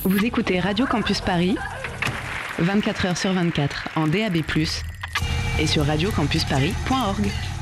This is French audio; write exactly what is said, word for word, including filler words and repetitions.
Vous écoutez Radio Campus Paris, vingt-quatre heures sur vingt-quatre en D A B plus, et sur radio campus paris point org.